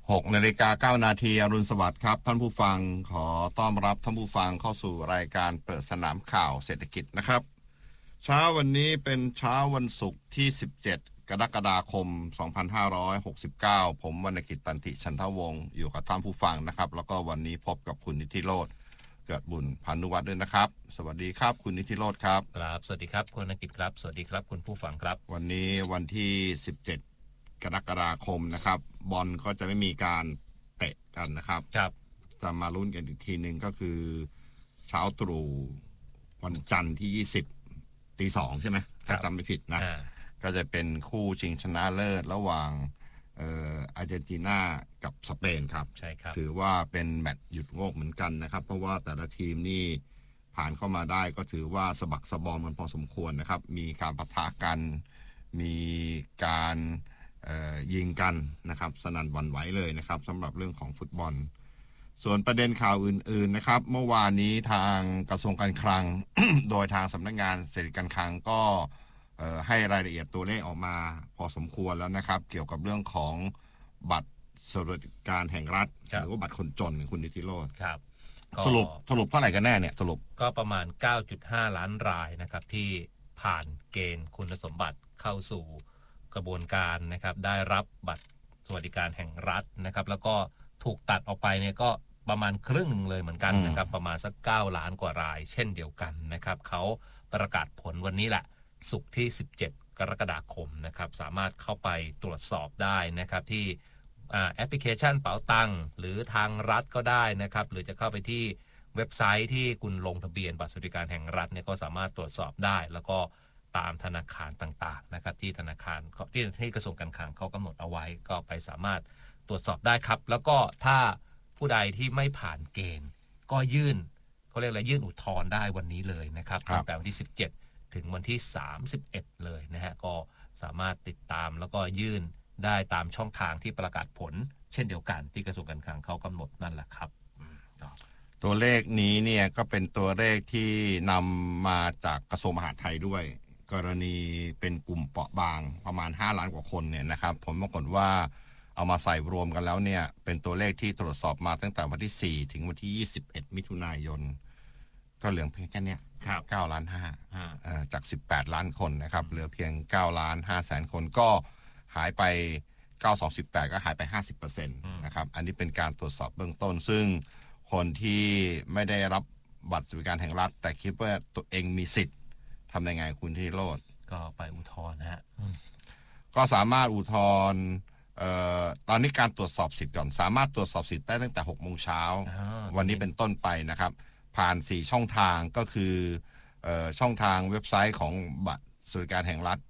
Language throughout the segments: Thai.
6:09 น.อรุณสวัสดิ์ครับท่านผู้ฟังขอต้อนรับท่านผู้ฟังเข้าสู่รายการเปิดสนามข่าวเศรษฐกิจนะครับเช้าวันนี้เป็นเช้าวันศุกร์ที่17 กรกฎาคม 2569ผมวรรณกิจ ตันติฉันทวงศ์อยู่กับท่านผู้ฟังนะครับแล้วก็วันนี้พบกับคุณนิติโรจน์เกิดบุญพานุวัฒน์ด้วยนะครับสวัสดีครับคุณนิติโรจน์ครับครับสวัสดีครับคุณวรรณกิจครับสวัสดีครับคุณผู้ฟังครับวันนี้วันที่17 กรกฎาคมนะครับบอลก็จะไม่มีการเตะกันนะครับจะมาลุ้นกันอีกทีหนึ่งก็คือเช้าตรู่วันจันทร์ที่20 ตี 2ใช่ไหมถ้าจำไม่ผิดนะก็จะเป็นคู่ชิงชนะเลิศระหว่างอาร์เจนตินากับสเปนครับใช่ครับถือว่าเป็นแมตช์หยุดโงกเหมือนกันนะครับเพราะว่าแต่ละทีมนี่ผ่านเข้ามาได้ก็ถือว่าสะบักสะบอมกันพอสมควรนะครับมีการปะทะกันมีการยิงกันนะครับสนั่นหวั่นไหวเลยนะครับสำหรับเรื่องของฟุตบอลส่วนประเด็นข่าวอื่นๆนะครับเมื่อวานนี้ทางกระทรวงการคลัง โดยทางสำนักงานเศรษฐกิจการคลังก็ให้รายละเอียดตัวเลขออกมาพอสมควรแล้วนะครับเกี่ยวกับเรื่องของบัตรสวัสดิการแห่งรัฐหรือว่าบัตรคนจนคุณนิติโรจน์ครับสรุปเท่าไหร่กันแน่เนี่ยสรุปก็ประมาณ 9.5 ล้านรายนะครับที่ผ่านเกณฑ์คุณสมบัติเข้าสู่กระบวนการนะครับได้รับบัตรสวัสดิการแห่งรัฐนะครับแล้วก็ถูกตัดออกไปเนี่ยก็ประมาณครึ่งนึงเลยเหมือนกันนะครับประมาณสัก9 ล้านกว่ารายเช่นเดียวกันนะครับเขาประกาศผลวันนี้แหละศุกร์ที่17 กรกฎาคมนะครับสามารถเข้าไปตรวจสอบได้นะครับที่แอปพลิเคชันเป๋าตังค์หรือทางรัฐก็ได้นะครับหรือจะเข้าไปที่เว็บไซต์ที่คุณลงทะเบียนบัตรสวัสดิการแห่งรัฐเนี่ยก็สามารถตรวจสอบได้แล้วก็ตามธนาคารต่างๆนะครับที่ธนาคารที่กระทรวงการคลังเขากำหนดเอาไว้ก็ไปสามารถตรวจสอบได้ครับแล้วก็ถ้าผู้ใดที่ไม่ผ่านเกณฑ์ก็ยื่นเขาเรียกอะไรยื่นอุทธรณ์ได้วันนี้เลยนะครับตั้งแต่วันที่17ถึงวันที่31เลยนะฮะก็สามารถติดตามแล้วก็ยื่นได้ตามช่องทางที่ประกาศผลเช่นเดียวกันที่กระทรวงการคลังเขากำหนดนั่นแหละครับตัวเลขนี้เนี่ยก็เป็นตัวเลขที่นำมาจากกระทรวงมหาดไทยด้วยกรณีเป็นกลุ่มเปราะบางประมาณ5 ล้านกว่าคนเนี่ยนะครับผลปรากฏว่าเอามาใส่รวมกันแล้วเนี่ยเป็นตัวเลขที่ตรวจสอบมาตั้งแต่วันที่4ถึงวันที่21 มิถุนายนก็เหลือเพียงแค่นี้9.5 ล้านจาก18 ล้านคนนะครับเหลือเพียง9.5 ล้านคนก็หายไป9218ก็หายไป 50% นะครับอันนี้เป็นการตรวจสอบเบื้องต้นซึ่งคนที่ไม่ได้รับบัตรสวัสดิการแห่งรัฐแต่คิดว่าตัวเองมีสิทธิ์ทำยังไงคุณนิติโรจน์ก็ไปอุทธรณ์นะฮะก็สามารถอุทธรณ์ตอนนี้การตรวจสอบสิทธิ์ก่อนสามารถตรวจสอบสิทธิ์ได้ตั้งแต่ 6 โมงเช้าวันนี้เป็นต้นไปนะครับผ่าน4 ช่องทางก็คือช่องทางเว็บไซต์ของบัตรสวัสดิการแห่งรัฐ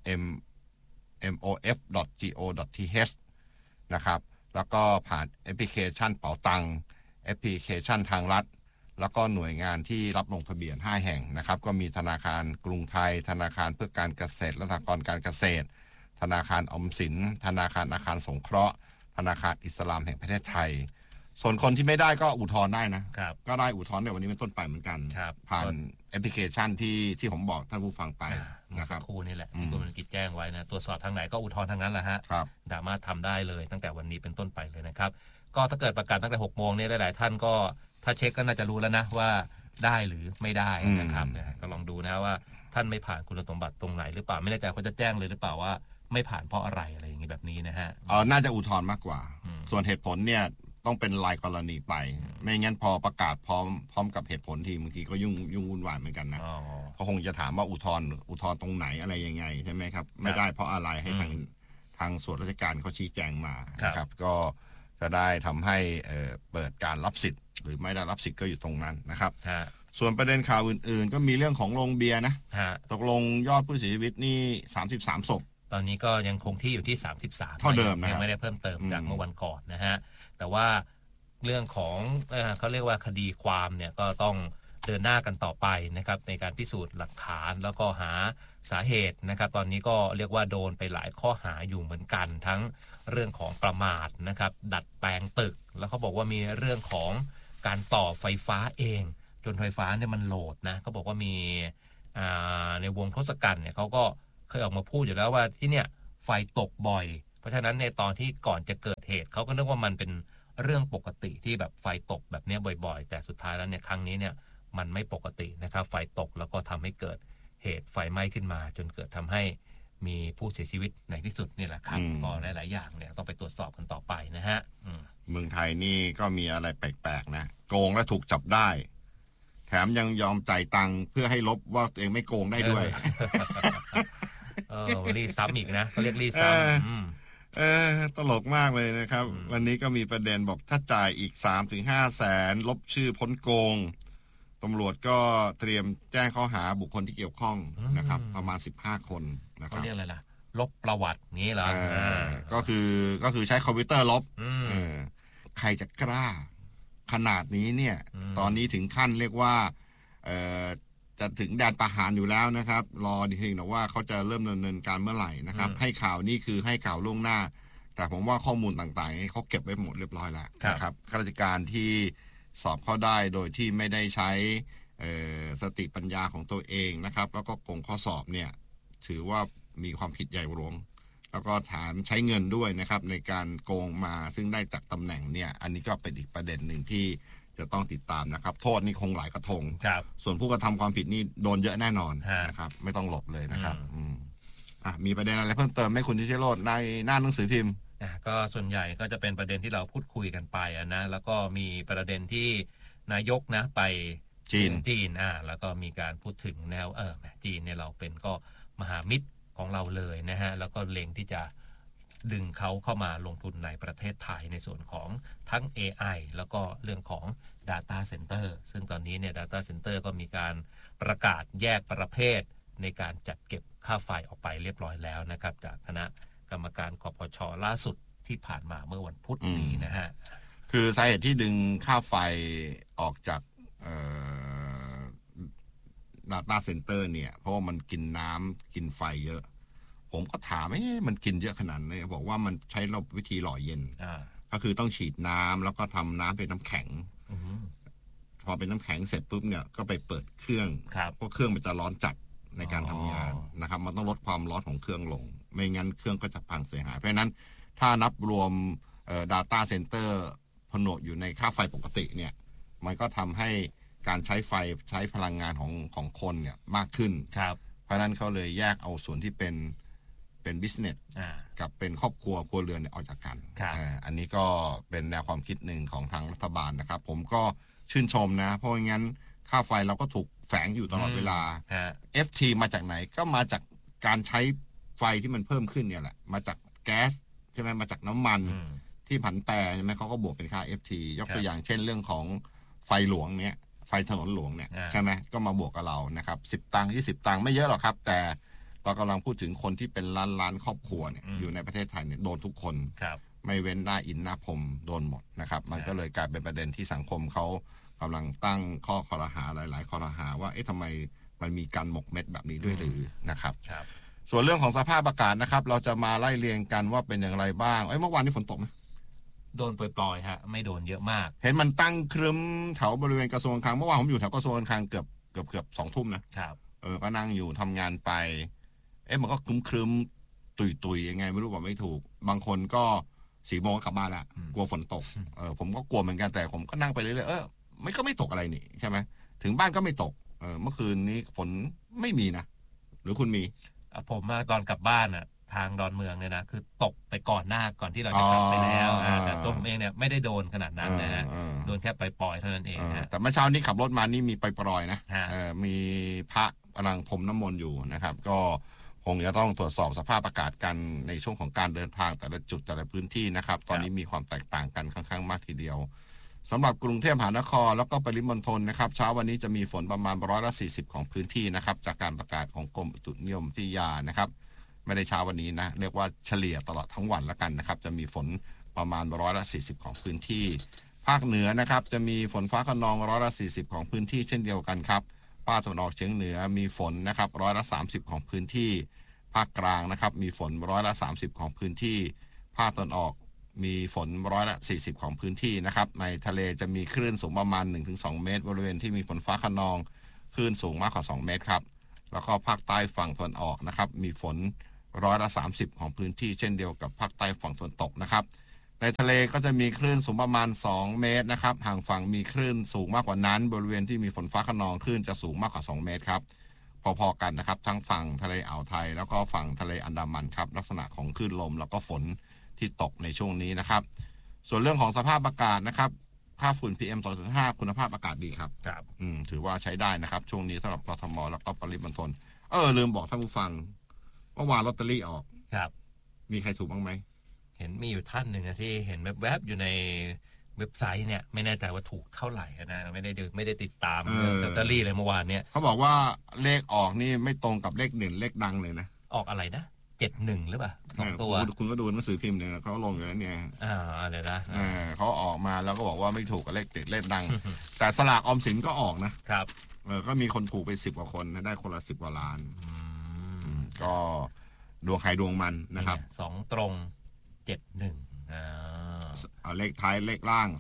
mof.go.th นะครับแล้วก็ผ่านแอปพลิเคชันเป๋าตังค์แอปพลิเคชันทางรัฐแล้วก็หน่วยงานที่รับลงทะเบียน5 แห่งนะครับก็มีธนาคารกรุงไทยธนาคารเพื่อการเกษตรและสหกรณ์การเกษตรธนาคารออมสินธนาคารอาคารสงเคราะห์ธนาคารอิสลามแห่งประเทศไทยส่วนคนที่ไม่ได้ก็อุทธรณ์ได้นะก็ได้อุทธรณ์ในวันนี้เป็นต้นไปเหมือนกันผ่านแอปพลิเคชันที่ผมบอกท่านผู้ฟังไปนะครับคู่นี่แหละที่คุณบรรกิจแจ้งไว้นะตรวจสอบทางไหนก็อุทธรณ์ทางนั้นแหละฮะสามารถทำได้เลยตั้งแต่วันนี้เป็นต้นไปเลยนะครับก็ถ้าเกิดประกาศตั้งแต่6 โมงเนี่ยหลายๆท่านก็ถ้าเช็คก็น่าจะรู้แล้วนะว่าได้หรือไม่ได้นะครับก็ลองดูนะว่าท่านไม่ผ่านคุณสมบัติตรงไหนหรือเปล่าไม่แน่ใจเขาจะแจ้งเลยหรือเปล่าว่าไม่ผ่านเพราะอะไรอะไรอย่างนี้แบบนี้นะฮะน่าจะอุทธรณ์มากกว่าส่วนเหตุผลเนี่ยต้องเป็นรายกรณีไปไม่งั้นพอประกาศพร้อมกับเหตุผลทีบางทีก็ยุ่งวุ่นวายเหมือนกันนะเขาคงจะถามว่าอุทธรณ์ตรงไหนอะไรยังไงใช่ไหมครับไม่ได้เพราะอะไรให้ทางส่วนราชการเขาชี้แจงมานะครับก็จะได้ทำให้เปิดการรับสิทธิ์หรือไม่ได้รับสิทธิ์ก็อยู่ตรงนั้นนะครับส่วนประเด็นข่าวอื่นๆก็มีเรื่องของโรงเบียร์นะตกลงยอดผู้เสียชีวิตนี่33 ศพตอนนี้ก็ยังคงที่อยู่ที่33 เท่าเดิมนะยังไม่ได้เพิ่มเติมจากเมื่อวันก่อนนะฮะแต่ว่าเรื่องของเขาเรียกว่าคดีความเนี่ยก็ต้องเดินหน้ากันต่อไปนะครับในการพิสูจน์หลักฐานแล้วก็หาสาเหตุนะครับตอนนี้ก็เรียกว่าโดนไปหลายข้อหาอยู่เหมือนกันทั้งเรื่องของประมาทนะครับดัดแปลงตึกแล้วเขาบอกว่ามีเรื่องของการต่อไฟฟ้าเองจนไฟฟ้าเนี่ยมันโหลดนะเขาบอกว่ามีในวงทศกัณฐ์เนี่ยเขาก็เคยออกมาพูดอยู่แล้วว่าที่เนี่ยไฟตกบ่อยราะฉะนั้นในตอนที่ก่อนจะเกิดเหตุเขาก็นึกว่ามันเป็นเรื่องปกติที่แบบไฟตกแบบนี้บ่อยๆแต่สุดท้ายแล้วเนี่ยครั้งนี้เนี่ยมันไม่ปกตินะครับไฟตกแล้วก็ทำให้เกิดเหตุไฟไหม้ขึ้นมาจนเกิดทำให้มีผู้เสียชีวิตในที่สุดนี่แหละครับก็หลายๆอย่างเนี่ยต้องไปตรวจสอบกันต่อไปนะฮะเมืองไทยนี่ก็มีอะไรแปลกๆนะโกงแล้วถูกจับได้แถมยังยอมจ่ายตังค์เพื่อให้ลบว่าตัวเองไม่โกงได้ด้วยรีดซ้ำอีกนะเขาเรียกรีดซ้ำตลกมากเลยนะครับวันนี้ก็มีประเด็นบอกถ้าจ่ายอีก 3-5 แสนลบชื่อพ้นโกงตำรวจก็เตรียมแจ้งข้อหาบุคคลที่เกี่ยวข้องนะครับประมาณ15 คนนะครับเขาเรียกอะไรล่ะลบประวัตินี้เหรอก็คือใช้คอมพิวเตอร์ลบใครจะกล้าขนาดนี้เนี่ยตอนนี้ถึงขั้นเรียกว่าจะถึงแดนประหารอยู่แล้วนะครับรอทีนึงว่าเขาจะเริ่มดำเนินการเมื่อไหร่นะครับให้ข่าวนี่คือให้ข่าวล่วงหน้าแต่ผมว่าข้อมูลต่างๆเขาเก็บไว้หมดเรียบร้อยแล้วนะครับข้าราชการที่สอบเข้าได้โดยที่ไม่ได้ใช้สติปัญญาของตัวเองนะครับแล้วก็โกงข้อสอบเนี่ยถือว่ามีความผิดใหญ่หลวงแล้วก็ถามใช้เงินด้วยนะครับในการโกงมาซึ่งได้จากตำแหน่งเนี่ยอันนี้ก็เป็นอีกประเด็นหนึ่งที่จะต้องติดตามนะครับโทษนี่คงหลายกระทงส่วนผู้กระทำความผิดนี่โดนเยอะแน่นอนนะครับไม่ต้องหลบเลยนะครับมีประเด็นอะไรเพิ่มเติมไหมคุณทิติโรจน์ในหน้าหนังสือพิมพ์ก็ส่วนใหญ่ก็จะเป็นประเด็นที่เราพูดคุยกันไปนะแล้วก็มีประเด็นที่นายกนะไปจีนแล้วก็มีการพูดถึงแนวจีนเนี่ยเราเป็นก็มหามิตรของเราเลยนะฮะแล้วก็เล็งที่จะดึงเขาเข้ามาลงทุนในประเทศไทยในส่วนของทั้ง AI แล้วก็เรื่องของ Data Center ซึ่งตอนนี้เนี่ย Data Center ก็มีการประกาศแยกประเภทในการจัดเก็บค่าไฟออกไปเรียบร้อยแล้วนะครับจากคณะกรรมการกปช.ล่าสุดที่ผ่านมาเมื่อวันพุธนี้นะฮะคือสาเหตุที่ดึงค่าไฟออกจากData Center เนี่ยเพราะว่ามันกินน้ำกินไฟเยอะผมก็ถามมันกินเยอะขนาดไหนบอกว่ามันใช้วิธีหล่อเย็นก็คือต้องฉีดน้ำแล้วก็ทำน้ำเป็นน้ำแข็งพอเป็นน้ำแข็งเสร็จปุ๊บเนี่ยก็ไปเปิดเครื่องเพราะเครื่องมันจะร้อนจัดในการทำงานนะครับมันต้องลดความร้อนของเครื่องลงไม่งั้นเครื่องก็จะพังเสียหายเพราะฉะนั้นถ้านับรวมData Center ผนวกอยู่ในค่าไฟปกติเนี่ยมันก็ทำให้การใช้ไฟใช้พลังงานของคนเนี่ยมากขึ้นเพราะนั้นเขาเลยแยกเอาส่วนที่เป็นbusiness กับเป็นครอบครัวเรือนออกจากกันอันนี้ก็เป็นแนวความคิดหนึ่งของทางรัฐบาลนะครับผมก็ชื่นชมนะเพราะงั้นค่าไฟเราก็ถูกแฝงอยู่ตลอดเวลา FT มาจากไหนก็มาจากการใช้ไฟที่มันเพิ่มขึ้นเนี่ยแหละมาจากแก๊สใช่ไหมมาจากน้ำมันที่ผันแปรใช่ไหมเขาก็บวกเป็นค่า FT ยกตัวอย่างเช่นเรื่องของไฟหลวงเนี่ยไฟถนนหลวงเนี่ยใช่ไหมก็มาบวกกับเรานะครับ10 ตังค์20 ตังค์ไม่เยอะหรอกครับแต่เรากำลังพูดถึงคนที่เป็นล้านครอบครัวเนี่ยอยู่ในประเทศไทยเนี่ยโดนทุกคนไม่เว้นหน้าอินหน้าพรมโดนหมดนะครับมันก็เลยกลายเป็นประเด็นที่สังคมเขากำลังตั้งข้อคอรหาหลายๆข้อคอรหาว่าทำไมมันมีการหมกเม็ดแบบนี้ด้วยหรือนะครับส่วนเรื่องของสภาพอากาศนะครับเราจะมาไล่เรียงกันว่าเป็นอย่างไรบ้างเมื่อวานนี้ฝนตกไหมโดนปล่อยๆฮะไม่โดนเยอะมากเห็นมันตั้งครึ้มแถวบริเวณกระทรวงคลังเมื่อวานผมอยู่แถวกระทรวงคลังเกือบ20 ทุ่มนะครับก็นั่งอยู่ทำงานไปมันก็ครึ้มตุยยังไงไม่รู้บอกไม่ถูกบางคนก็4 โมงกลับบ้านละกลัวฝนตกผมก็กลัวเหมือนกันแต่ผมก็นั่งไปเรื่อยๆไม่ก็ไม่ตกอะไรนี่ใช่ไหมถึงบ้านก็ไม่ตกเมื่อคืนนี้ฝนไม่มีนะหรือคุณมีผมตอนกลับบ้านทางดอนเมืองเนี่ยนะคือตกไปก่อนที่เราจะกลับไปแล้วแต่ตัวผมเองเนี่ยไม่ได้โดนขนาดนั้นนะฮะโดนแค่ปล่อยเท่านั้นเองแต่เมื่อเช้านี้ขับรถมานี่มีปล่อยนะมีพระกำลังพรมน้ำมนต์อยู่นะครับก็คงจะต้องตรวจสอบสภาพอากาศกันในช่วงของการเดินทางแต่ละจุดแต่ละพื้นที่นะครับตอนนี้มีความแตกต่างกันค่อนข้างมากทีเดียวสำหรับกรุงเทพมหานครแล้วก็ปริมณฑลนะครับเช้าวันนี้จะมีฝนประมาณ140ของพื้นที่นะครับจากการประกาศของกรมอุตุนิยมวิทยานะครับไม่ได้เช้าวันนี้นะเรียกว่าเฉลี่ยตลอดทั้งวันแล้วกันนะครับจะมีฝนประมาณ140ของพื้นที่ภาคเหนือนะครับจะมีฝนฟ้าคะนอง140ของพื้นที่เช่นเดียวกันครับภาคตะวันออกเฉียงเหนือมีฝนนะครับ130ของพื้นที่ภาคกลางนะครับมีฝน130ของพื้นที่ภาคตะวันออกมีฝน140ของพื้นที่นะครับในทะเลจะมีคลื่นสูงประมาณ 1-2 เมตรบริเวณที่มีฝนฟ้าคะนองคลื่นสูงมากกว่า2 เมตรครับแล้วก็ภาคใต้ฝั่งตะวันออกนะครับมีฝน 30%ของพื้นที่เช่นเดียวกับภาคใต้ฝั่งตะวันตกนะครับในทะเลก็จะมีคลื่นสูงประมาณ2 เมตรนะครับห่างฝั่งมีคลื่นสูงมากกว่านั้นบริเวณที่มีฝนฟ้าคะนองคลื่นจะสูงมากกว่า2 เมตรครับพอๆกันนะครับทั้งฝั่งทะเลอ่าวไทยแล้วก็ฝั่งทะเลอันดามันครับลักษณะของคลื่นลมแล้วก็ฝนที่ตกในช่วงนี้นะครับส่วนเรื่องของสภาพอากาศนะครับค่าฝุ่น PM 2.5 คุณภาพอากาศดีครับถือว่าใช้ได้นะครับช่วงนี้สำหรับกทมแล้วก็ปริมณฑลลืมบอกท่านผู้ฟังเมื่อวานลอตเตอรี่ออกครับมีใครถูกบ้างไหมเห็นมีอยู่ท่านหนึ่งนะที่เห็นแวบๆอยู่ในเว็บไซต์เนี่ยไม่แน่ใจว่าถูกเท่าไหร่นะไม่ได้ติดตามลอตเตอรี่เลยเมื่อวานเนี่ยเขาบอกว่าเลขออกนี่ไม่ตรงกับเลขเด่นเลขดังเลยนะออกอะไรนะ71หรือเปล่า2 ตัวคุณก็ดูหนังสือพิมพ์เนี่ยเขาลงอยู่แล้วเนี่ยเดี๋ยวนะเขาออกมาแล้วก็บอกว่าไม่ถูกกับเลขเด็ดเลขดัง แต่สลากออมสินก็ออกนะครับก็มีคนถูกไป10 กว่าคนได้คนละ10 กว่าล้านก็ดวงใครดวงมันนะครับ 2 ตรง71 เลขท้ายเลขล่าง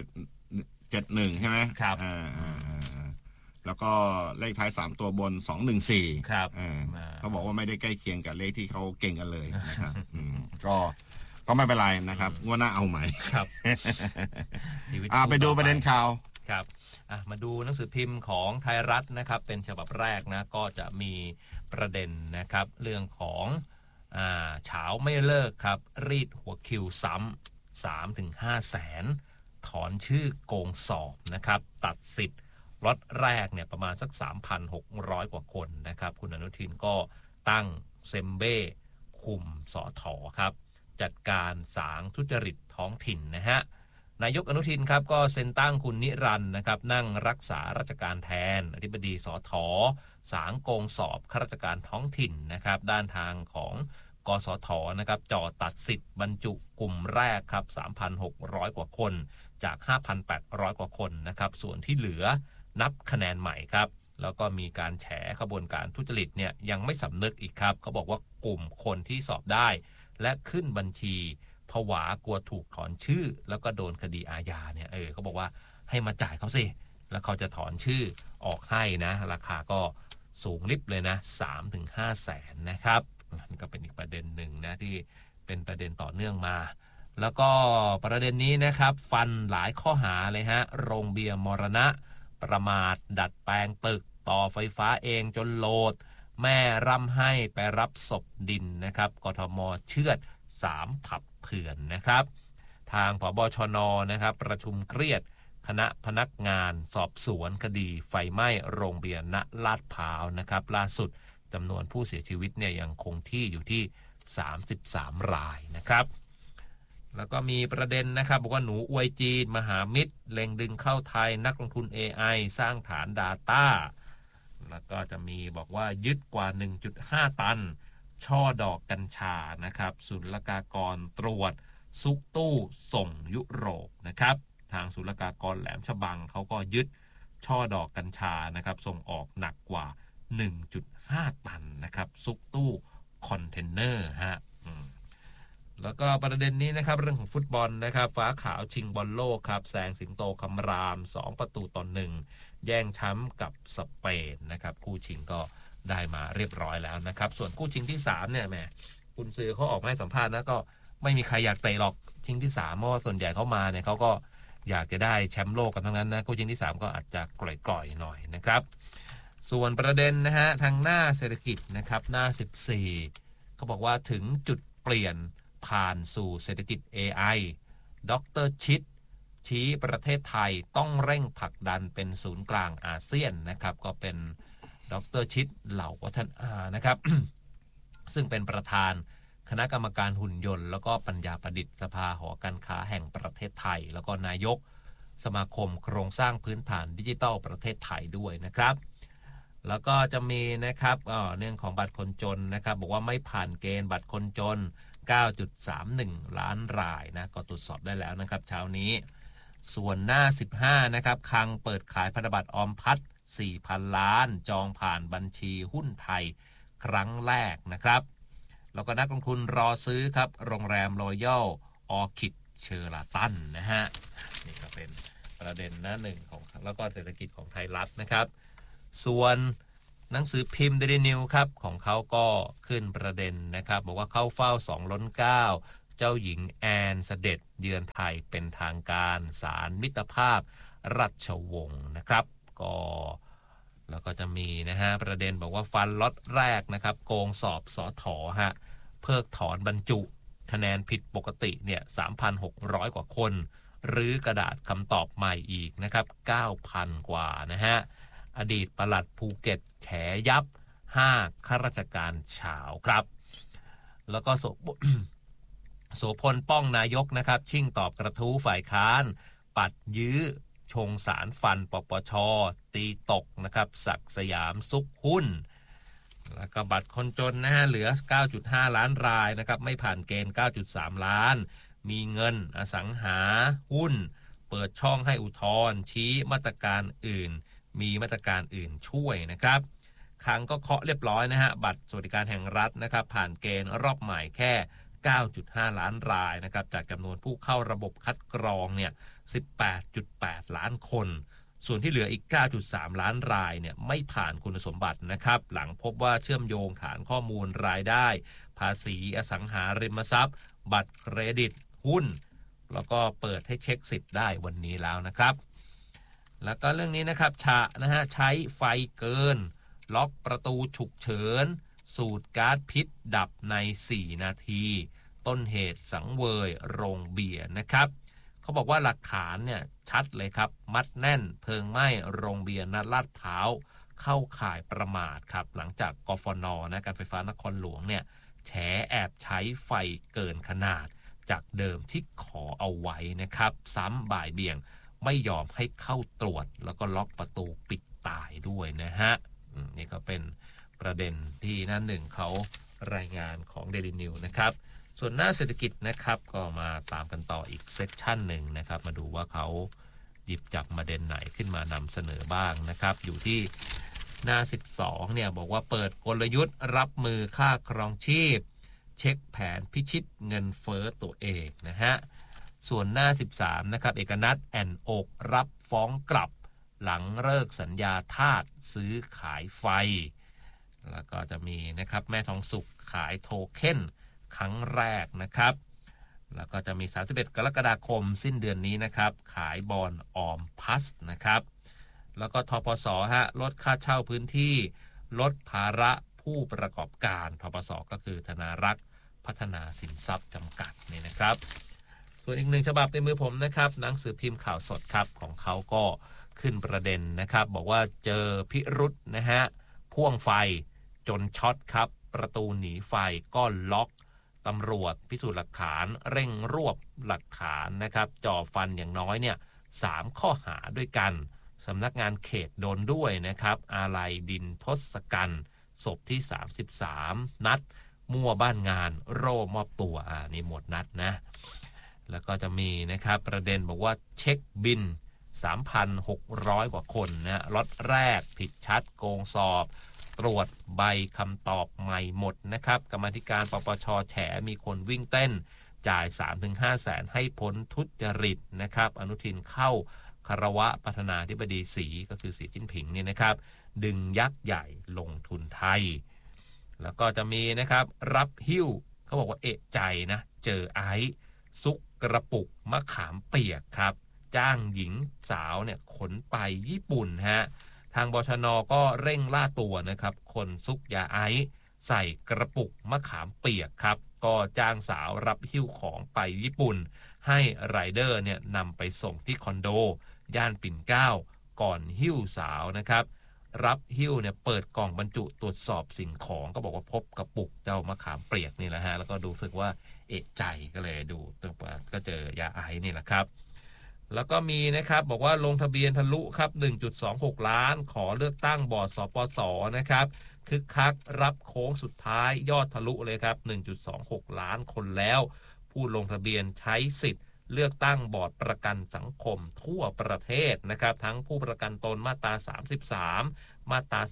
71ใช่ไหมครับแล้วก็เลขท้าย3 ตัวบน214 ครับเขาบอกว่าไม่ได้ใกล้เคียงกับเลขที่เขาเก่งกันเลยนะครับก็ไม่เป็นไรนะครับงวดหน้าเอาใหม่ครับไปดูประเด็นข่าวครับมาดูหนังสือพิมพ์ของไทยรัฐนะครับเป็นฉบับแรกนะก็จะมีประเด็นนะครับเรื่องของเฉาไม่เลิกครับรีดหัวคิวซ้ำ 3-5 แสนถอนชื่อโกงสอบนะครับตัดสิทธิ์ล็อตแรกเนี่ยประมาณสัก 3,600 กว่าคนนะครับคุณอนุทินก็ตั้งเซมเบ้คุมสอถอครับจัดการสางทุจริตท้องถิ่นนะฮะนายกอนุทินครับก็เซ็นตั้งคุณนิรันดร์นะครับนั่งรักษาราชการแทนอธิบดีสถสางโกงสอบข้าราชการท้องถิ่นนะครับด้านทางของกสทนะครับจ่อตัดสิทธิ์บรรจุกลุ่มแรกครับ 3,600 กว่าคนจาก 5,800 กว่าคนนะครับส่วนที่เหลือนับคะแนนใหม่ครับแล้วก็มีการแฉขบวนการทุจริตเนี่ยยังไม่สำนึกอีกครับเขาบอกว่ากลุ่มคนที่สอบได้และขึ้นบัญชีผวากลัวถูกถอนชื่อแล้วก็โดนคดีอาญาเนี่ยเขาบอกว่าให้มาจ่ายเขาสิแล้วเขาจะถอนชื่อออกให้นะราคาก็สูงลิบเลยนะ 3-5 แสนนะครับนี่ก็เป็นอีกประเด็นหนึ่งนะที่เป็นประเด็นต่อเนื่องมาแล้วก็ประเด็นนี้นะครับฟันหลายข้อหาเลยฮะโรงเบียร์มรณะประมาทดัดแปลงตึกต่อไฟฟ้าเองจนโหลดแม่ร่ำให้ไปรับศพดินนะครับกทมเชือด3 ผับเถื่อนนะครับทางผบชนนะครับประชุมเครียดคณะพนักงานสอบสวนคดีไฟไหม้โรงเบียร์ณลาดพร้าวนะครับล่าสุดจำนวนผู้เสียชีวิตเนี่ยยังคงที่อยู่ที่33 รายนะครับแล้วก็มีประเด็นนะครับบอกว่าหนูอวยจีนมหามิตรเล็งดึงเข้าไทยนักลงทุน AI สร้างฐาน Data แล้วก็จะมีบอกว่ายึดกว่า 1.5 ตันช่อดอกกัญชานะครับศุลกากรตรวจซุกตู้ส่งยุโรปนะครับทางศุลกากรแหลมฉบังเขาก็ยึดช่อดอกกัญชานะครับส่งออกหนักกว่า 1.5 ตันนะครับซุกตู้คอนเทนเนอร์ฮะแล้วก็ประเด็นนี้นะครับเรื่องของฟุตบอลนะครับฟ้าขาวชิงบอลโลกครับแซงสิงโตคำราม2-1แย่งแชมป์กับสเปนนะครับคู่ชิงก็ได้มาเรียบร้อยแล้วนะครับส่วนคู่ชิงที่3เนี่ยแหมคุณซื้อเขาออกมาให้สัมภาษณ์นะก็ไม่มีใครอยากเตะหรอกชิงที่3เพราะว่าส่วนใหญ่เขามาเนี่ยเขาก็อยากจะได้แชมป์โลกกันทั้งนั้นนะคู่ชิงที่3ก็อาจจะกร่อยๆหน่อยนะครับส่วนประเด็นนะฮะทางหน้าเศรษฐกิจนะครับหน้า14เขาบอกว่าถึงจุดเปลี่ยนผ่านสู่เศรษฐกิจ AI ดร.ชิดชี้ประเทศไทยต้องเร่งผลักดันเป็นศูนย์กลางอาเซียนนะครับก็เป็นดร.ชิดเหล่าวัฒนานะครับ ซึ่งเป็นประธานคณะกรรมการหุ่นยนต์แล้วก็ปัญญาประดิษฐ์สภาหอการค้าแห่งประเทศไทยแล้วก็นายกสมาคมโครงสร้างพื้นฐานดิจิทัลประเทศไทยด้วยนะครับแล้วก็จะมีนะครับเรื่องของบัตรคนจนนะครับบอกว่าไม่ผ่านเกณฑ์บัตรคนจน 9.31 ล้านรายนะก็ตรวจสอบได้แล้วนะครับเช้านี้ส่วนหน้า15นะครับคลังเปิดขายพันธบัตรออมพัฒน์ 4,000 ล้านจองผ่านบัญชีหุ้นไทยครั้งแรกนะครับแล้วก็นักลงทุนรอซื้อครับโรงแรมรอยัลออคิดเชอราตันนะฮะนี่ก็เป็นประเด็นหน้าหนึ่งของแล้วก็เศรษฐกิจของไทยรัฐนะครับส่วนหนังสือพิมพ์ Daily News ครับของเขาก็ขึ้นประเด็นนะครับบอกว่าเข้าเฝ้า2 ล้น 9เจ้าหญิงแอนเสด็จเยือนไทยเป็นทางการศาลมิตรภาพราชวงศ์นะครับก็แล้วก็จะมีนะฮะประเด็นบอกว่าฟันล็อตแรกนะครับโกงสอบสถฮะเพิกถอนบรรจุคะแนนผิดปกติเนี่ย 3,600 กว่าคนหรือกระดาษคำตอบใหม่อีกนะครับ 9,000 กว่านะฮะอดีตปลัดภูเก็ตแฉยับ5ข้าราชการเฉาครับแล้วก็โสพลป้องนายกนะครับชิ่งตอบกระทู้ฝ่ายค้านปัดยื้อชงสารฟันปปชตีตกนะครับศักดิ์สยามซุกหุ้นแล้วก็บัตรคนจนนะฮะเหลือ 9.5 ล้านรายนะครับไม่ผ่านเกณฑ์ 9.3 ล้านมีเงินอสังหาหุ้นเปิดช่องให้อุทธรณ์ชี้มาตรการอื่นมีมาตรการอื่นช่วยนะครับครั้งก็เคาะเรียบร้อยนะฮะบัตรสวัสดิการแห่งรัฐนะครับผ่านเกณฑ์รอบใหม่แค่ 9.5 ล้านรายนะครับจากจำนวนผู้เข้าระบบคัดกรองเนี่ย 18.8 ล้านคนส่วนที่เหลืออีก 9.3 ล้านรายเนี่ยไม่ผ่านคุณสมบัตินะครับหลังพบว่าเชื่อมโยงฐานข้อมูลรายได้ภาษีอสังหาริมทรัพย์บัตรเครดิตหุ้นแล้วก็เปิดให้เช็คสิทธิ์ได้วันนี้แล้วนะครับแล้วก็เรื่องนี้นะครับใช้ไฟเกินล็อกประตูฉุกเฉินสูดก๊าซพิษดับใน4 นาทีต้นเหตุสังเวยโรงเบียร์นะครับเขาบอกว่าหลักฐานเนี่ยชัดเลยครับมัดแน่นเพลิงไหม้โรงเบียร์ณลาดพร้าวเข้าข่ายประมาทครับหลังจากกฟน.การไฟฟ้านครหลวงเนี่ยแฉแอบใช้ไฟเกินขนาดจากเดิมที่ขอเอาไว้นะครับซ้ำบ่ายเบี่ยงไม่ยอมให้เข้าตรวจแล้วก็ล็อกประตูปิดตายด้วยนะฮะนี่ก็เป็นประเด็นที่หน้าหนึ่งเขารายงานของ Daily News นะครับส่วนหน้าเศรษฐกิจนะครับก็มาตามกันต่ออีกเซกชันหนึ่งนะครับมาดูว่าเขาหยิบจับประเด็นไหนขึ้นมานำเสนอบ้างนะครับอยู่ที่หน้า12เนี่ยบอกว่าเปิดกลยุทธ์รับมือค่าครองชีพเช็คแผนพิชิตเงินเฟ้อตัวเองนะฮะส่วนหน้า13นะครับเอกนัทแอนอกรับฟ้องกลับหลังเลิกสัญญาทาสซื้อขายไฟแล้วก็จะมีนะครับแม่ทองสุขขายโทเค็นครั้งแรกนะครับแล้วก็จะมี31 กรกฎาคมสิ้นเดือนนี้นะครับขายบอนออมพัสนะครับแล้วก็ทปส.ลดค่าเช่าพื้นที่ลดภาระผู้ประกอบการทปส.ก็คือธนารักษ์พัฒนาสินทรัพย์จำกัดนี่นะครับส่วนอีกหนึ่งฉบับในมือผมนะครับหนังสือพิมพ์ข่าวสดครับของเขาก็ขึ้นประเด็นนะครับบอกว่าเจอพิรุธนะฮะพ่วงไฟจนช็อตครับประตูหนีไฟก็ล็อกตำรวจพิสูจน์หลักฐานเร่งรวบหลักฐานนะครับจ่อฟันอย่างน้อยเนี่ย3 ข้อหาด้วยกันสำนักงานเขตโดนด้วยนะครับอาลัยดินทศกัณฐ์ศพที่33นัดมั่วบ้านงานโร่มอบตัวนี่หมดนัดนะแล้วก็จะมีนะครับประเด็นบอกว่าเช็คบิน 3,600 กว่าคนนะล็อตแรกผิดชัดโกงสอบตรวจใบคำตอบใหม่หมดนะครับกรรมาธิการปปช.แฉมีคนวิ่งเต้นจ่าย 3-5 แสนให้พ้นทุจริตนะครับอนุทินเข้าคารวะประธานาธิบดีสีก็คือสีจิ้นผิงนี่นะครับดึงยักษ์ใหญ่ลงทุนไทยแล้วก็จะมีนะครับรับหิ้วเขาบอกว่าเอะใจนะเจอไอซ์ซุกกระปุกมะขามเปียกครับจ้างหญิงสาวเนี่ยขนไปญี่ปุ่นฮะทางบชน.ก็เร่งล่าตัวนะครับคนซุกยาไอซ์ใส่กระปุกมะขามเปียกครับก็จ้างสาวรับหิ้วของไปญี่ปุ่นให้ไรเดอร์เนี่ยนำไปส่งที่คอนโดย่านปิ่นเกล้าก่อนหิ้วสาวนะครับรับหิ้วเนี่ยเปิดกล่องบรรจุตรวจสอบสิ่งของก็บอกว่าพบกระปุกเจ้ามะขามเปียกนี่แหละฮะแล้วก็ดูสึกว่าเอะใจก็เลยดูก็เจอยาไอซ์นี่แหละครับแล้วก็มีนะครับบอกว่าลงทะเบียนทะลุครับ 1.26 ล้านขอเลือกตั้งบอร์ดสปส.นะครับคึกคักรับโค้งสุดท้ายยอดทะลุเลยครับ 1.26 ล้านคนแล้วผู้ลงทะเบียนใช้สิทธิ์เลือกตั้งบอร์ดประกันสังคมทั่วประเทศนะครับทั้งผู้ประกันตนมาตรา33มาตรา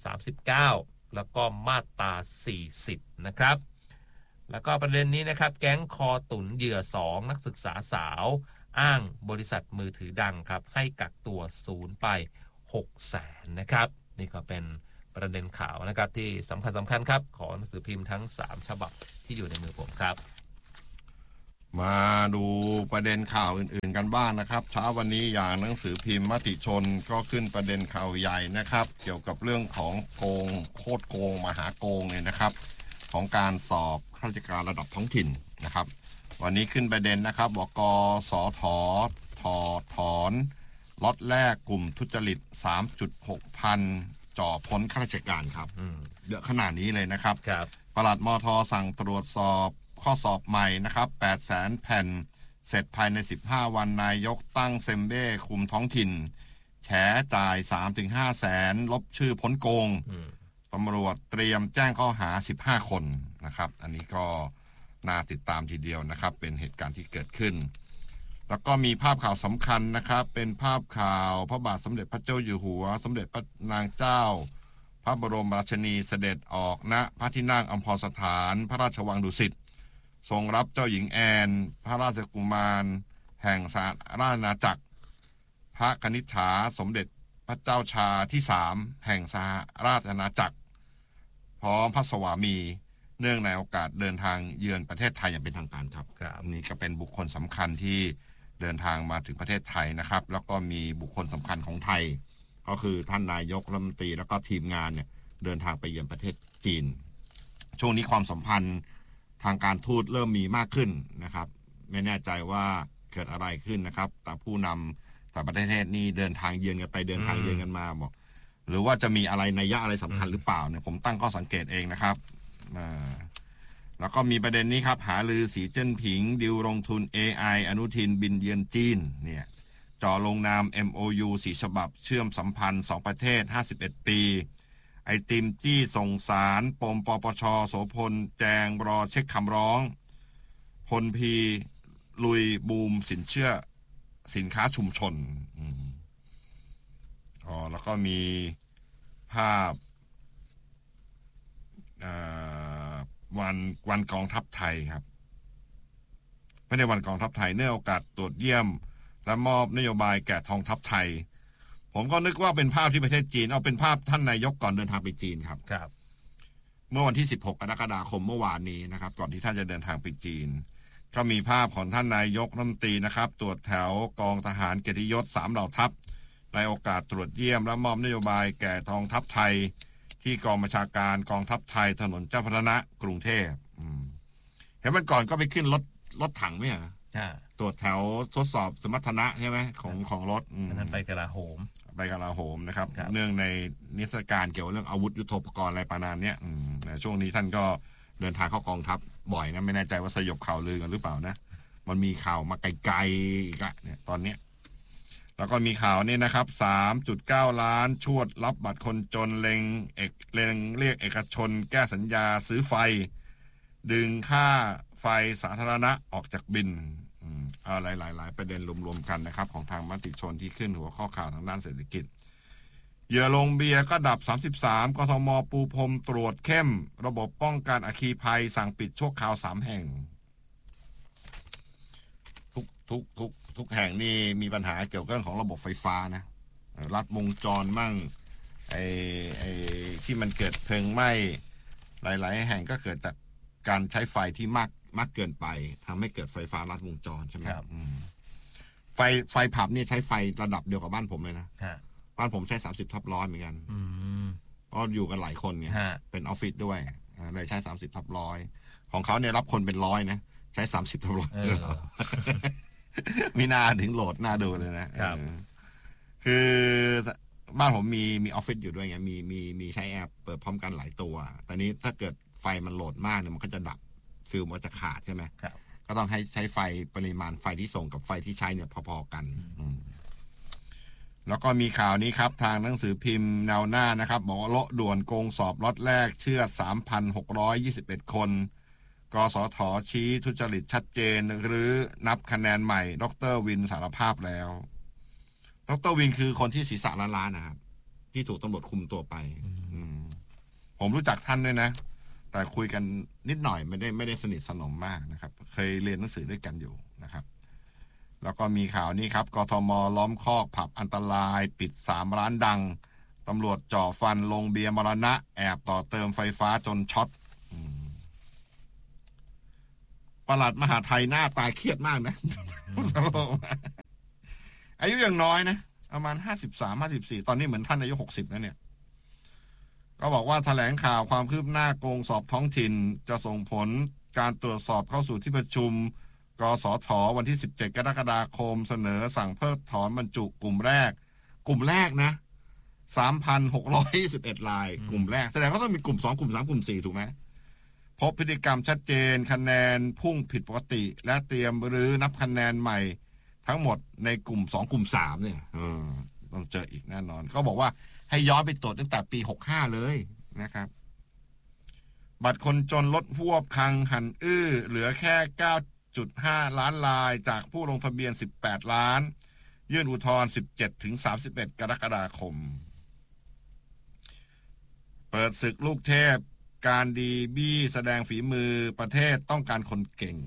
39แล้วก็มาตรา40นะครับแล้วก็ประเด็นนี้นะครับแก๊งคอตุนเหยื่อ2นักศึกษาสาวอ้างบริษัทมือถือดังครับให้กักตัวศูนย์ไป 600,000 นะครับนี่ก็เป็นประเด็นข่าวนะครับที่สำคัญครับของหนังสือพิมพ์ทั้ง3ฉบับที่อยู่ในมือผมครับมาดูประเด็นข่าวอื่นๆกันบ้างนะครับเช้าวันนี้อย่างหนังสือพิมพ์มติชนก็ขึ้นประเด็นข่าวใหญ่นะครับเกี่ยวกับเรื่องของโกงโคตรโกงมหาโกงเนี่ยนะครับของการสอบข้าราชการระดับท้องถิ่นนะครับวันนี้ขึ้นประเด็นนะครับบก.สท.ถอดถอนล็อตแรกกลุ่มทุจริต 3.6 พันจ่อพ้นข้าราชการครับเยอะขนาดนี้เลยนะครับปลัดมท.สั่งตรวจสอบข้อสอบใหม่นะครับ 800,000 แผ่นเสร็จภายใน15วันนายกตั้งเซมเบ้คุมท้องถิ่นแฉจ่าย 3-5 แสนลบชื่อพ้นโกงตำรวจเตรียมแจ้งข้อหา15คนนะครับอันนี้ก็น่าติดตามทีเดียวนะครับเป็นเหตุการณ์ที่เกิดขึ้นแล้วก็มีภาพข่าวสำคัญนะครับเป็นภาพข่าวพระบาทสมเด็จพระเจ้าอยู่หัวสมเด็จพระนางเจ้าพระบรมราชินีเสด็จออกณพระที่นั่งอัมพรสถานพระราชวังดุสิตทรงรับเจ้าหญิงแอนพระราชกุมารแห่งสหราชอาณาจักรพระกนิษฐาสมเด็จพระเจ้าชาที่3แห่งสหราชอาณาจักรพร้อมพระสวามีเนื่องในโอกาสเดินทางเยือนประเทศไทยอย่างเป็นทางการครับนี่ก็เป็นบุคคลสำคัญที่เดินทางมาถึงประเทศไทยนะครับแล้วก็มีบุคคลสำคัญของไทยก็คือท่านนายกรัฐมนตรีแล้วก็ทีมงานเนี่ยเดินทางไปเยือนประเทศจีนช่วงนี้ความสัมพันธ์ทางการทูตเริ่มมีมากขึ้นนะครับไม่แน่ใจว่าเกิดอะไรขึ้นนะครับแต่ผู้นำแต่ประเทศนี้เดินทางเยือนกันไปเดินทางเยือนกันมาบอกหรือว่าจะมีอะไรนัยยะอะไรสำคัญหรือเปล่าเนี่ยผมตั้งข้อสังเกตเองนะครับแล้วก็มีประเด็นนี้ครับหาลือสีเจิ้นผิงดิวลงทุน AI อนุทินบินเยือนจีนเนี่ยจ่อลงนาม MOU 4 ฉบับเชื่อมสัมพันธ์2ประเทศ51ปีไอติมจี้ส่งสารปมปปชโสพลแจงรอเช็คคำร้องพลพีลุยบูมสินเชื่อสินค้าชุมชนแล้วก็มีภาพวันกองทัพไทยครับไม่ได้วันกองทัพไทยเนื่องโอกาสตรวจเยี่ยมและมอบนโยบายแก่กองทัพไทยผมก็นึกว่าเป็นภาพที่ประเทศจีนเอาเป็นภาพท่านนายกก่อนเดินทางไปจีนครับเมื่อวันที่16กรกฎาคมเมื่อวานนี้นะครับก่อนที่ท่านจะเดินทางไปจีนก็มีภาพของท่านนายกรัฐมนตรีนะครับตรวจแถวกองทหารเกียรติยศ3เหล่าทัพในโอกาสตรวจเยี่ยมและมอบนโยบายแก่กองทัพไทยที่กองบัญชาการกองทัพไทยถนนเจ้าพระนะกรุงเทพเห็นมันก่อนก็ไปขึ้นรถถังเนี่ยตรวจแถวทดสอบสมรรถนะใช่ไหมของรถนั้นไปกลาโหมนะครับเนื่องในนิทรรศการเกี่ยวกับเรื่องอาวุธยุทโธปกรณ์อะไรประมาณนี้ช่วงนี้ท่านก็เดินทางเข้ากองทัพบ่อยนะไม่แน่ใจว่าสยบข่าวลือกันหรือเปล่านะมันมีข่าวมาไกลๆอีกละเนี่ยตอนนี้แล้วก็มีข่าวนี่นะครับ 3.9 ล้านชวดรับบัตรคนจนเล็งเรียกเอกชนแก้สัญญาซื้อไฟดึงค่าไฟสาธารณะออกจากบินหลายประเด็นรวมๆกันนะครับของทางมติชนที่ขึ้นหัวข้อข่าวทางด้านเศรษฐกิจเหยื่อลงเบียร์ก็ดับ33กทมปูพรมตรวจเข้มระบบป้องกันอัคคีภัยสั่งปิดชั่วคราว3แห่งทุกแห่งนี่มีปัญหาเกี่ยวกับเรื่องของระบบไฟฟ้านะลัดวงจรมั่งไอ้ที่มันเกิดเพลิงไหม้หลายๆแห่งก็เกิดจากการใช้ไฟที่มากเกินไปทำให้เกิดไฟฟ้าลัดวงจรใช่ไหมไฟผับนี่ใช้ไฟระดับเดียวกับบ้านผมเลยนะบ้านผมใช้30/100เหมือนกันเพราะอยู่กันหลายคนไงเป็นออฟฟิศด้วยเลยใช้30/100ของเขาเนี่ยรับคนเป็น100นะใช้30/100มีหน้าถึงโหลดหน้าดูเลยนะคือบ้านผมมีออฟฟิศอยู่ด้วยไงมีใช้แอปเปิดพร้อมกันหลายตัวตอนนี้ถ้าเกิดไฟมันโหลดมากเนี่ยมันก็จะดับฟิลมันจะขาดใช่ไหมก็ต้องให้ใช้ไฟปริมาณไฟที่ส่งกับไฟที่ใช้เนี่ยพอๆกันแล้วก็มีข่าวนี้ครับทางหนังสือพิมพ์แนวหน้านะครับบอกว่าโละด่วนโกงสอบล็อตแรกเชื่อ 3,621 คนกสทชี้ทุจริตชัดเจนหรือนับคะแนนใหม่ดร.วินสารภาพแล้วดร.วินคือคนที่ศีรษะล้านๆนะครับที่ถูกตำรวจคุมตัวไปผมรู้จักท่านด้วยนะแต่คุยกันนิดหน่อยไม่ได้สนิทสนมมากนะครับเคยเรียนหนังสือด้วยกันอยู่นะครับแล้วก็มีข่าวนี้ครับกทมล้อมคอกผับอันตรายปิด3ร้านดังตำรวจจ่อฟันลงเบียร์มรณะแอบต่อเติมไฟฟ้าจนช็อตปลัดมหาไทยหน้าตาเครียดมากนะอายุยังน้อยนะประมาณ53-54ตอนนี้เหมือนท่านอายุ60แล้วเนี่ยก็บอกว่าแถลงข่าวความคืบหน้าโกงสอบท้องถิ่นจะส่งผลการตรวจสอบเข้าสู่ที่ประชุมกสทวันที่17กรกฎาคมเสนอสั่งเพิกถอนบรรจุกลุ่มแรกนะ 3,621 รายกลุ่มแรกแสดงว่าต้องมีกลุ่ม2กลุ่ม3กลุ่ม4ถูกไหมพบพฤติกรรมชัดเจนคะแนนพุ่งผิดปกติและเตรียมรื้อนับคะแนนใหม่ทั้งหมดในกลุ่ม2กลุ่ม3เนี่ยต้องเจออีกแน่นอนก็บอกว่าให้ย้อนไปตรวจตั้งแต่ปี65เลยนะครับบัตรคนจนลดหวบคังหันอื้อเหลือแค่ 9.5 ล้านรายจากผู้ลงทะเบียน18ล้านยื่นอุทธรณ์17-31 กรกฎาคมเปิดศึกลูกเทพการดีบี้แสดงฝีมือประเทศต้องการคนเก่ง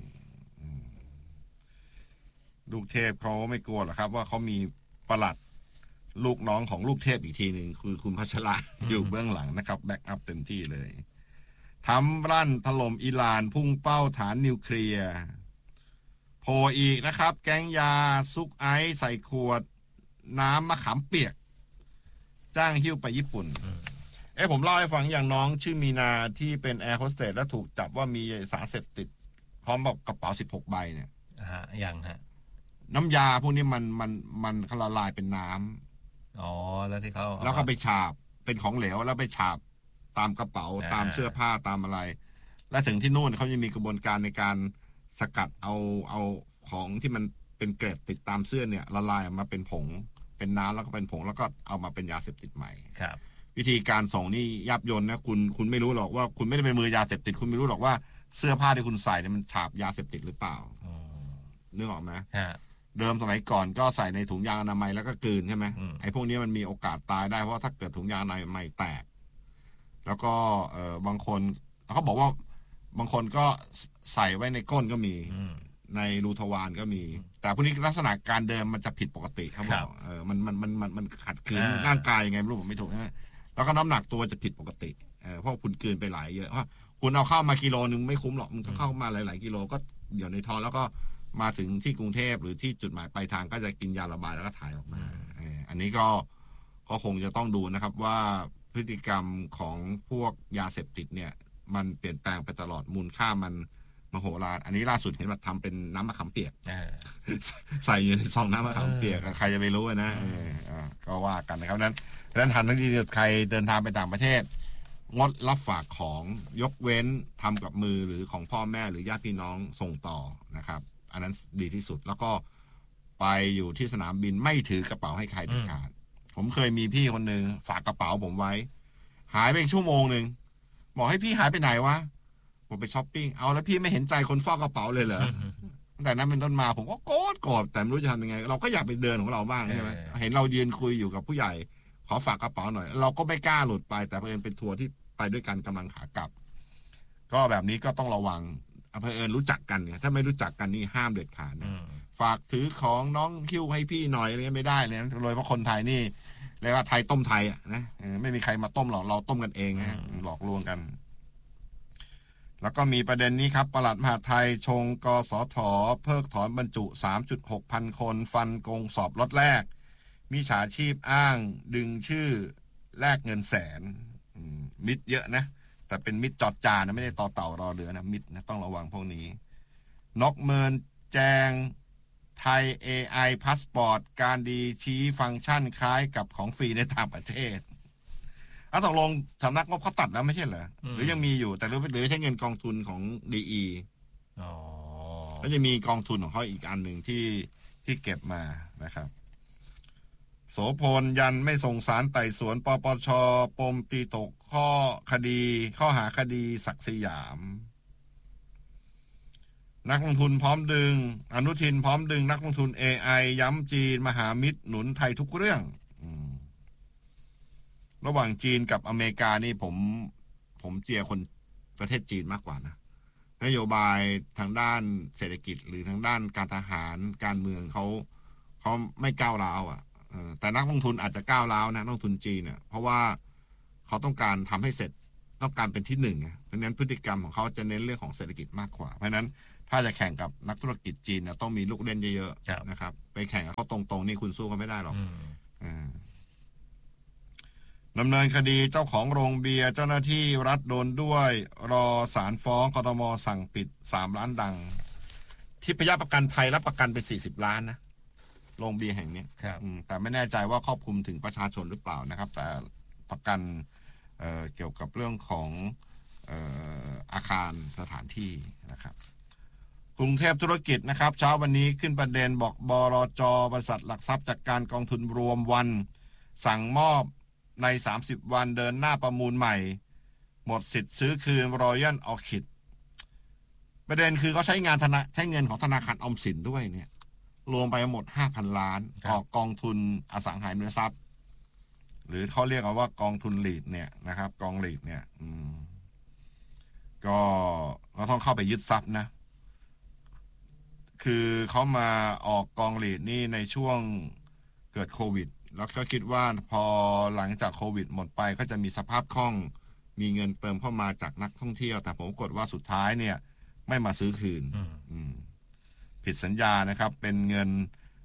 ลูกเทพเขาไม่กลัวหรอกครับว่าเขามีปลัดลูกน้องของลูกเทพอีกทีหนึ่งคือคุณพัชระอยู่เบื้องหลังนะครับแบ็กอัพเต็มที่เลยทำรั่นถล่มอิหร่านพุ่งเป้าฐานนิวเคลียร์โผล่อีกนะครับแก๊งยาซุกไอซ์ใส่ขวดน้ำมะขามเปียกจ้างหิ้วไปญี่ปุ่นผมเล่าให้ฟังอย่างน้องชื่อมีนาที่เป็นแอร์โฮสเตสแล้วถูกจับว่ามีสารเสพติดพร้อมกับกระเป๋า16ใบเนี่ยยังฮะน้ำยาพวกนี้มันละลายเป็นน้ำแล้วที่เขาแล้วก็ไปฉาบเป็นของเหลวแล้วไปฉาบตามกระเป๋าตามเสื้อผ้าตามอะไรและถึงที่นู่นเขาจะมีกระบวนการในการสกัดเอาของที่มันเป็นเกล็ดติดตามเสื้อเนี่ยละลายออกมาเป็นผงเป็นน้ำแล้วก็เป็นผงแล้วก็เอามาเป็นยาเสพติดใหม่ครับวิธีการส่งนี่ยับยนนะคุณไม่รู้หรอกว่าคุณไม่ได้เป็นมือยาเสพติดคุณไม่รู้หรอกว่าเสื้อผ้าที่คุณใส่เนี่ยมันฉาบยาเสพติดหรือเปล่านึกออกไหมเดิมสมัยก่อนก็ใส่ในถุงยางอนามัยแล้วก็กลืนใช่ไหมไอ้พวกนี้มันมีโอกาสตายได้เพราะถ้าเกิดถุงยางอนามัยแตกแล้วก็บางคนเขาบอกว่าบางคนก็ใส่ไว้ในก้นก็มีในรูทวารก็มีแต่พวกนี้ลักษณะการเดินมันจะผิดปกติเขาบอกมันขัดขืนร่างกายยังไงไม่รู้ผมไม่ถูกนะแล้วก็น้ำหนักตัวจะผิดปกติเพราะคุณกลืนไปหลายเยอะเพราะคุณเอาเข้ามากิโลนึงไม่คุ้มหรอกมันต้องเข้ามาหลายๆกิโลก็เดี๋ยวในท้องแล้วก็มาถึงที่กรุงเทพหรือที่จุดหมายปลายทางก็จะกินยาระบายแล้วก็ถ่ายออกมาอันนี้ก็คงจะต้องดูนะครับว่าพฤติกรรมของพวกยาเสพติดเนี่ยมันเปลี่ยนแปลงไปตลอดมูลค่ามันมโหฬารอันนี้ล่าสุดเห็นว่าทำเป็นน้ำมะขามเปียกใส่อยู่ในซองน้ำมะขามเปียกใครจะไปรู้นะก็ว่ากันนะครับนั้นทันทั้งที่ใครเดินทางไปต่างประเทศงดรับฝากของยกเว้นทำกับมือหรือของพ่อแม่หรือญาติพี่น้องส่งต่อนะครับอันนั้นดีที่สุดแล้วก็ไปอยู่ที่สนามบินไม่ถือกระเป๋าให้ใครเด็ดขาดผมเคยมีพี่คนหนึ่งฝากกระเป๋าผมไว้หายไปชั่วโมงนึงบอกให้พี่หายไปไหนวะผมไปช้อปปิ้งเอาแล้วพี่ไม่เห็นใจคนเฝ้ากระเป๋าเลยเหรอแต่นั้นเป็นต้นมาผมก็โกรธแต่ไม่รู้จะทำยังไงเราก็อยากไปเดินของเราบ้างใช่ไหมเห็นเรายืนคุยอยู่กับผู้ใหญ่ขอฝากกระเป๋าหน่อยเราก็ไม่กล้าหลุดไปแต่เพื่อนเป็นทัวร์ที่ไปด้วยกันกำลังขากลับก็แบบนี้ก็ต้องระวังเพื่อนรู้จักกันเนี่ยถ้าไม่รู้จักกันนี่ห้ามเด็ดขาดนะฝากถือของน้องคิ้วให้พี่หน่อยอะไรไม่ได้เลยโดยเพราะคนไทยนี่เรียกว่าไทยต้มไทยอ่ะนะไม่มีใครมาต้มหรอกเราต้มกันเองนะหลอกลวงกันแล้วก็มีประเด็นนี้ครับปลัดมหาดไทยชงกสทเพิกถอนบรรจุ 3.6 พันคนฟันโกงสอบล็อตแรกมิจฉาชีพอ้างดึงชื่อแลกเงินแสนมิดเยอะนะแต่เป็นมิดจอดจานนะไม่ได้ต่อเต่ารอเรือนะมิดนะต้องระวังพวกนี้นกเมินแจงไทย AI พาสปอร์ตการดีชี้ฟังก์ชันคล้ายกับของฟรีในต่างประเทศตกลงสำนักงบเขาตัดแล้วไม่ใช่เหรอหรือยังมีอยู่แต่หรือใช้เงินกองทุนของ DE แล้วจะมีกองทุนของเขาอีกอันหนึ่งที่เก็บมานะครับโสพลยันไม่ส่งสารไต่สวนปปช.ปมตีตกข้อหาคดีศักดิ์สยามนักลงทุนพร้อมดึงอนุทินพร้อมดึงนักลงทุน AI ย้ำจีนมหามิตรหนุนไทยทุกเรื่องระหว่างจีนกับอเมริกานี่ผมเจียคนประเทศจีนมากกว่านะนโยบายทางด้านเศรษฐกิจหรือทางด้านการทหารการเมืองเขาไม่ก้าวร้าวแต่นักลงทุนอาจจะก้าวร้าวนะนักลงทุนจีนเนี่ยเพราะว่าเขาต้องการทำให้เสร็จต้องการเป็นที่หนึ่งเพราะฉะนั้นพฤติกรรมของเขาจะเน้นเรื่องของเศรษฐกิจมากกว่าเพราะฉะนั้นถ้าจะแข่งกับนักธุรกิจจีนเนี่ยต้องมีลูกเล่นเยอะๆนะครับไปแข่งกับเขาตรงๆนี่คุณสู้เขาไม่ได้หรอกดำเนินคดีเจ้าของโรงเบียร์เจ้าหน้าที่รัฐโดนด้วยรอศาลฟ้องกทมสั่งปิด3 ร้านดังที่พยาประกันภัยรับประกันไป40 ล้านนะโรงเบียร์แห่งนี้แต่ไม่แน่ใจว่าครอบคลุมถึงประชาชนหรือเปล่านะครับแต่ประกันเกี่ยวกับเรื่องของอาคารสถานที่นะครับกรุงเทพธุรกิจนะครับเช้าวันนี้ขึ้นประเด็นบอกบลจ.บริษัทหลักทรัพย์จัดการกองทุนรวมวันสั่งมอบใน30 วันเดินหน้าประมูลใหม่หมดสิทธิ์ซื้อคืนรอยัลออคิดประเด็นคือเขาใช้เงินของธนาคารออมสินด้วยเนี่ยรวมไปหมด 5,000 ล้านออกกองทุนอสังหาริมทรัพย์หรือเขาเรียกว่ากองทุนลีดเนี่ยนะครับกองลีดเนี่ยก็เราต้องเข้าไปยึดทรัพย์นะคือเขามาออกกองลีดนี่ในช่วงเกิดโควิดแล้วก็คิดว่าพอหลังจากโควิดหมดไปก็จะมีสภาพคล่องมีเงินเติมเข้ามาจากนักท่องเที่ยวแต่ผมกดว่าสุดท้ายเนี่ยไม่มาซื้อคืนผิดสัญญานะครับเป็นเงิน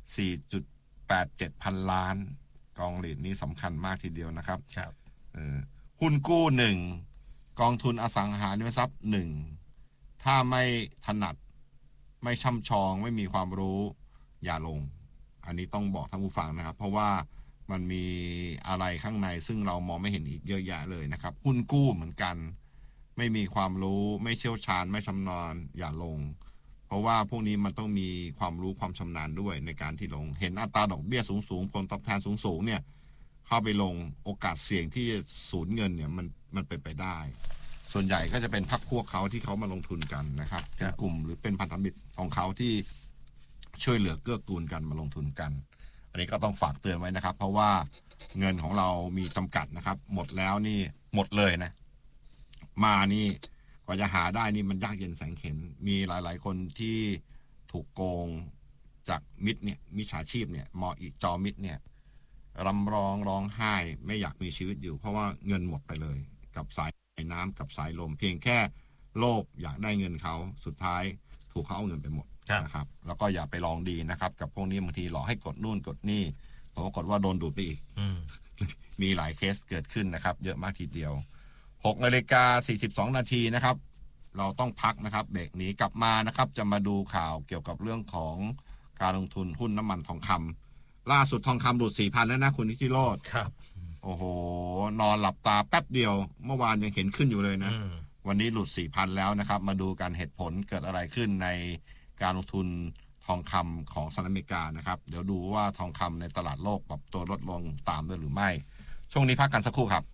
4.87 พันล้านกองลีดนี้สำคัญมากทีเดียวนะครับหุ้นกู้1กองทุนอสังหาริมทรัพย์1ถ้าไม่ถนัดไม่ช่ำชองไม่มีความรู้อย่าลงอันนี้ต้องบอกท่านผู้ฟังนะครับเพราะว่ามันมีอะไรข้างในซึ่งเรามองไม่เห็นอีกเยอะแยะเลยนะครับหุ้นกู้เหมือนกันไม่มีความรู้ไม่เชี่ยวชาญไม่ชำนาญอย่าลงเพราะว่าพวกนี้มันต้องมีความรู้ความชำนาญด้วยในการที่ลงเห็นอัตราดอกเบี้ยสูงๆผลตอบแทนสูงๆเนี่ยเข้าไปลงโอกาสเสี่ยงที่สูญเงินเนี่ยมันเป็นไปได้ส่วนใหญ่ก็จะเป็นพรรคพวกเขาที่เขามาลงทุนกันนะครับเป็นกลุ่มหรือเป็นพันธมิตรของเขาที่ช่วยเหลือเกื้อกูลกันมาลงทุนกันอันนี้ก็ต้องฝากเตือนไว้นะครับเพราะว่าเงินของเรามีจำกัดนะครับหมดแล้วนี่หมดเลยนะมานี่กว่าจะหาได้นี่มันยากเย็นแสนเข็ญมีหลายๆคนที่ถูกโกงจากมิตรเนี่ยมิจฉาชีพเนี่ยมออีจอมิตรเนี่ยรำร้องไห้ไม่อยากมีชีวิตอยู่เพราะว่าเงินหมดไปเลยกับสายน้ำกับสายลมเพียงแค่โลภอยากได้เงินเขาสุดท้ายถูกเขาเอาเงินไปหมดนะครับแล้วก็อย่าไปลองดีนะครับกับพวกนี้บางทีหลอกให้กดนู่นกดนี่ปรากฏว่าโดนดูดไปอีกมีหลายเคสเกิดขึ้นนะครับเยอะมากทีเดียว6:42 นาทีนะครับเราต้องพักนะครับเบรกนี้กลับมานะครับจะมาดูข่าวเกี่ยวกับเรื่องของการลงทุนหุ้นน้ำมันทองคำล่าสุดทองคำหลุด 4,000 แล้วนะคุณนิติโรจน์ครับโอ้โหนอนหลับตาแป๊บเดียวเมื่อวานยังเห็นขึ้นอยู่เลยนะวันนี้หลุด 4,000 แล้วนะครับมาดูกันเหตุผลเกิดอะไรขึ้นในการลงทุนทองคำของสหรัฐอเมริกานะครับเดี๋ยวดูว่าทองคำในตลาดโลกปรับตัวลดลงตามด้วยหรือไม่ช่วงนี้พักกันสักครู่ครับ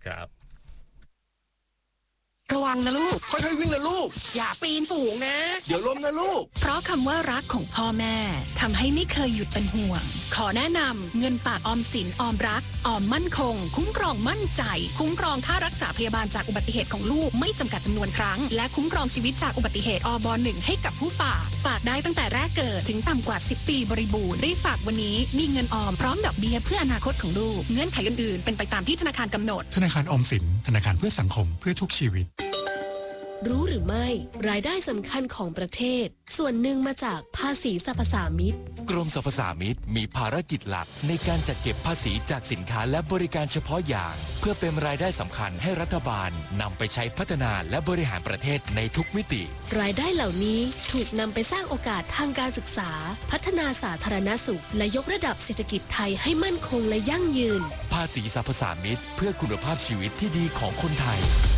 ระวังนะลูกค่อยๆวิ่งนะลูกอย่าปีนสูงนะเดี๋ยวล้มนะลูกเพราะคำว่ารักของพ่อแม่ทำให้ไม่เคยหยุดเป็นห่วงขอแนะนำเงินฝากออมสินออมรักออมมั่นคงคุ้มครองมั่นใจคุ้มครองค่ารักษาพยาบาลจากอุบัติเหตุของลูกไม่จำกัดจำนวนครั้งและคุ้มครองชีวิตจากอุบัติเหตุอบ.1ให้กับผู้ฝากได้ตั้งแต่แรกเกิดถึงต่ำกว่า10 ปีบริบูรณ์รีบฝากวันนี้มีเงินออมพร้อมดอกเบี้ยเพื่ออนาคตของลูกเงื่อนไขอื่นๆเป็นไปตามที่ธนาคารกำหนดธนาคารออมสินธนาคารเพื่อสังคมเพื่อทุกชีวิตรู้หรือไม่รายได้สำคัญของประเทศส่วนหนึ่งมาจากภาษีสรรพสามิตกรมสรรพสามิตมีภารกิจหลักในการจัดเก็บภาษีจากสินค้าและบริการเฉพาะอย่างเพื่อเป็นรายได้สำคัญให้รัฐบาลนำไปใช้พัฒนาและบริหารประเทศในทุกมิติรายได้เหล่านี้ถูกนำไปสร้างโอกาสทางการศึกษาพัฒนาสาธารณสุขและยกระดับเศรษฐกิจไทยให้มั่นคงและยั่งยืนภาษีสรรพสามิตเพื่อคุณภาพชีวิตที่ดีของคนไทย